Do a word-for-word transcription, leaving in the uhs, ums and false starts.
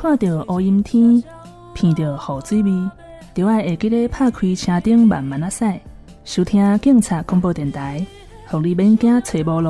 看到乌阴天，闻到雨水味，就要会记得拍开车顶慢慢啊驶，收听警察广播电台，让你免惊找无路。